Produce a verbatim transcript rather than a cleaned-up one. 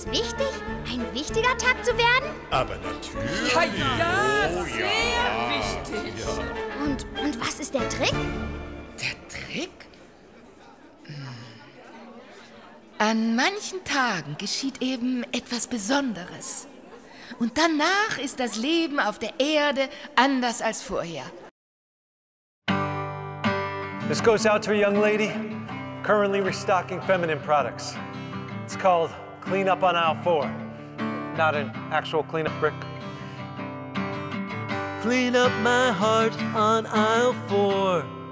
es wichtig, ein wichtiger Tag zu werden? Aber natürlich. Ja, ja, Oh, sehr ja. wichtig. Ja. Und, und was ist der Trick? Der Trick? Hm. An manchen Tagen geschieht eben etwas Besonderes. Und danach ist das Leben auf der Erde anders als vorher. This goes out to a young lady currently restocking feminine products. It's called Clean Up on Aisle four, not an actual cleanup brick. Clean up my heart on aisle four.